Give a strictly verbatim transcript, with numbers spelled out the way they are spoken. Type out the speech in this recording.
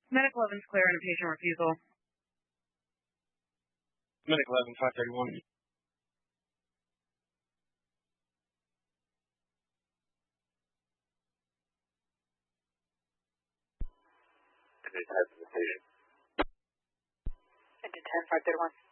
Medic eleven's clear on a patient refusal. Medic eleven, five thirty-one. Engine ten, five thirty-one.